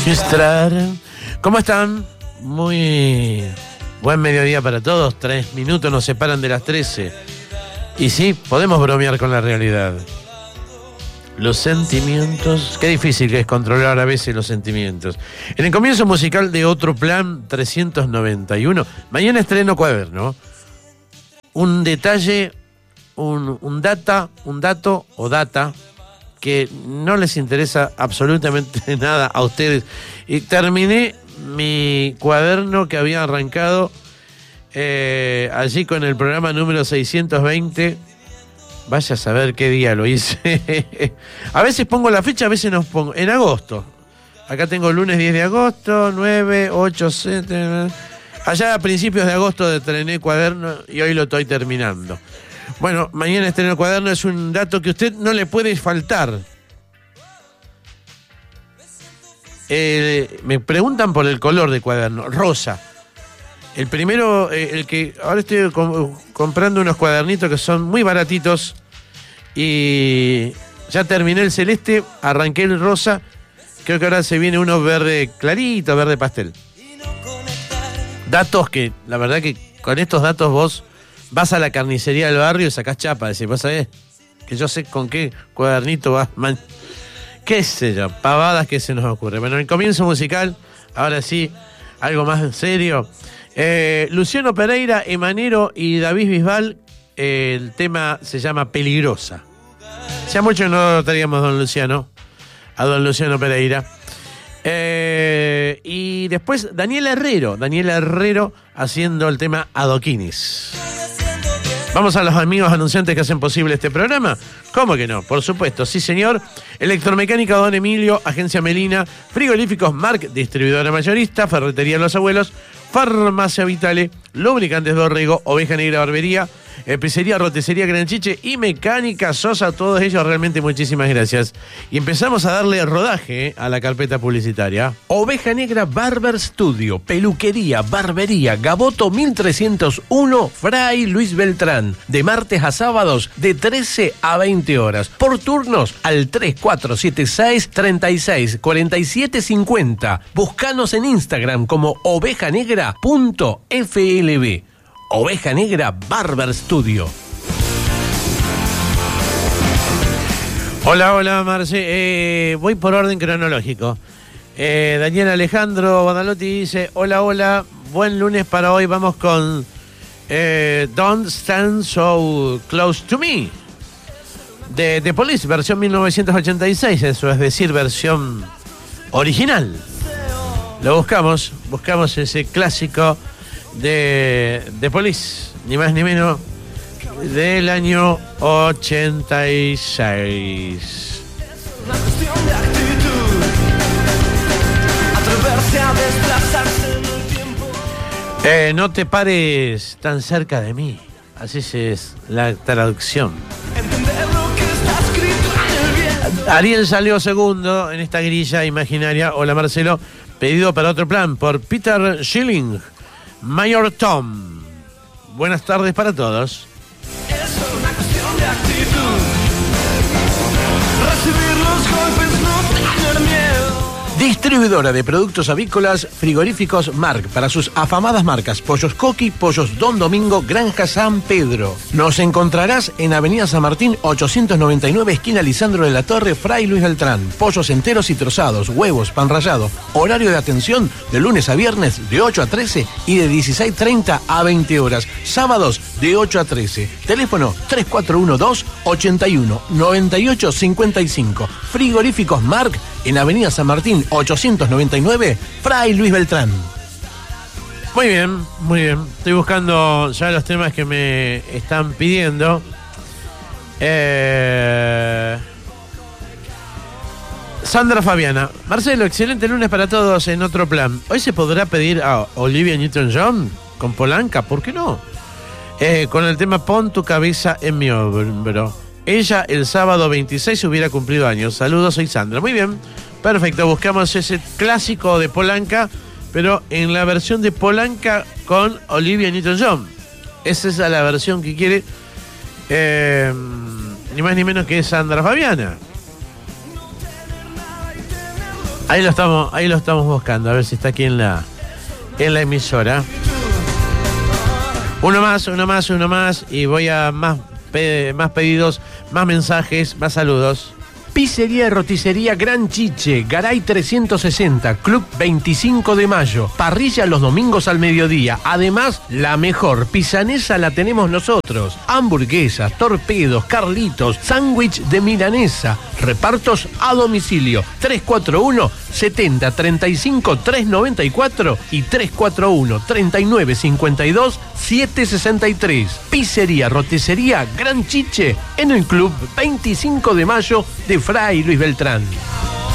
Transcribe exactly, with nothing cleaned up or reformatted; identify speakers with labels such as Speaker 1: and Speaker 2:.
Speaker 1: ¿Cómo están? Muy buen mediodía para todos. Tres minutos nos separan de las trece. Y sí, podemos bromear con la realidad. Los sentimientos. Qué difícil que es controlar a veces los sentimientos. En el comienzo musical de Otro Plan trescientos noventa y uno. Mañana estreno cuaderno. Un detalle, un, un data, un dato o data que no les interesa absolutamente nada a ustedes. Y terminé mi cuaderno que había arrancado eh, allí con el programa número seiscientos veinte. Vaya a saber qué día lo hice. A veces pongo la fecha, a veces no pongo. En agosto. Acá tengo lunes diez de agosto, nueve, ocho, siete. Allá a principios de agosto estrené cuaderno y hoy lo estoy terminando. Bueno, mañana estreno el cuaderno, es un dato que a usted no le puede faltar. Eh, me preguntan por el color de cuaderno, rosa. El primero, eh, el que ahora estoy com- comprando unos cuadernitos que son muy baratitos y ya terminé el celeste, arranqué el rosa, creo que ahora se viene uno verde clarito, verde pastel. Datos que, la verdad que con estos datos vos vas a la carnicería del barrio y sacás chapa, decís, ¿vos sabés? Que yo sé con qué cuadernito vas, man. Qué sé yo, pavadas que se nos ocurre. Bueno, el comienzo musical, ahora sí, algo más serio. Eh, Luciano Pereira, Emanero y David Bisbal, eh, el tema se llama Peligrosa. Ya mucho no lo teníamos don Luciano, a don Luciano Pereira. Eh, y después Daniel Herrero, Daniel Herrero haciendo el tema Adoquines. Vamos a los amigos anunciantes que hacen posible este programa. ¿Cómo que no? Por supuesto, sí señor. Electromecánica Don Emilio, Agencia Melina, Frigoríficos Marc, distribuidora mayorista, Ferretería Los Abuelos, Farmacia Vitale, Lubricantes Dorrego, Oveja Negra Barbería, eh, Pizzería, Roticería Gran Chiche y Mecánica Sosa. Todos ellos realmente muchísimas gracias. Y empezamos a darle rodaje eh, a la carpeta publicitaria.
Speaker 2: Oveja Negra Barber Studio, peluquería, barbería, Gaboto mil trescientos uno, Fray Luis Beltrán. De martes a sábados de trece a veinte horas. Por turnos al tres cuatro siete seis, treinta y seis, cuarenta y siete cincuenta. Búscanos en Instagram como oveja negra punto f l b. Oveja Negra Barber Studio.
Speaker 1: Hola, hola, Marce. Eh, voy por orden cronológico. Eh, Daniel Alejandro Badalotti dice, hola, hola, buen lunes para hoy. Vamos con eh, Don't Stand So Close to Me de The Police, versión mil novecientos ochenta y seis, eso es decir, versión original. Lo buscamos, buscamos ese clásico de The Police, ni más ni menos, del año ochenta y seis.
Speaker 3: Una cuestión de actitud, atreverse a desplazarse en el tiempo.
Speaker 1: Eh, no te pares tan cerca de mí, así es la traducción.
Speaker 3: Entender lo que está escrito en el viento.
Speaker 1: Ariel salió segundo en esta grilla imaginaria. Hola Marcelo, pedido para Otro Plan por Peter Schilling, Mayor Tom. Buenas tardes para todos.
Speaker 3: Es una cuestión de actitud. Recibir los golpes, no tener miedo.
Speaker 2: Distribuidora de productos avícolas, Frigoríficos Marc, para sus afamadas marcas Pollos Coqui, Pollos Don Domingo, Granja San Pedro. Nos encontrarás en Avenida San Martín ochocientos noventa y nueve, esquina Lisandro de la Torre, Fray Luis Beltrán. Pollos enteros y trozados, huevos, pan rallado. Horario de atención de lunes a viernes de ocho a trece y de dieciséis treinta a veinte horas. Sábados de ocho a trece. Teléfono tres cuatro uno dos, ochenta y uno, noventa y ocho cincuenta y cinco. Frigoríficos Marc en Avenida San Martín ochocientos noventa y nueve, Fray Luis Beltrán.
Speaker 1: Muy bien, muy bien. Estoy buscando ya los temas que me están pidiendo. Eh... Sandra Fabiana. Marcelo, excelente lunes para todos en Otro Plan. Hoy se podrá pedir a Olivia Newton-John con Polanca, ¿por qué no? Eh, con el tema Pon tu cabeza en mi hombro. Ella el sábado veintiséis hubiera cumplido años. Saludos, soy Sandra. Muy bien, perfecto. Buscamos ese clásico de Polanca, pero en la versión de Polanca con Olivia Newton-John. Esa es la versión que quiere eh, ni más ni menos que Sandra Fabiana. Ahí lo estamos, ahí lo estamos buscando, a ver si está aquí en la, en la emisora. Uno más, uno más, uno más, y voy a más, pe- más pedidos, más mensajes, más saludos.
Speaker 2: Pizzería y roticería Gran Chiche, Garay trescientos sesenta, Club veinticinco de mayo. Parrilla los domingos al mediodía. Además, la mejor pisanesa la tenemos nosotros. Hamburguesas, torpedos, carlitos, sándwich de milanesa. Repartos a domicilio. tres cuatro uno, setenta, treinta y cinco, trescientos noventa y cuatro y tres cuatro uno, treinta y nueve, cincuenta y dos, setecientos sesenta y tres. Pizzería, roticería Gran Chiche en el Club veinticinco de mayo de Fray Luis Beltrán.